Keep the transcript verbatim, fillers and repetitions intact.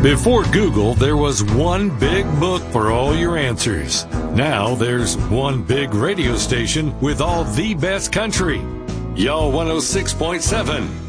Before Google, there was one big book for all your answers. Now there's one big radio station with all the best country. Y'all one oh six point seven.